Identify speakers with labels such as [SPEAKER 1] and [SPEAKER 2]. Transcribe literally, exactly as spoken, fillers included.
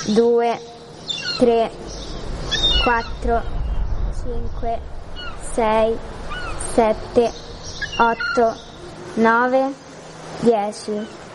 [SPEAKER 1] due, tre, quattro, cinque, sei, sette, otto, nove, dieci.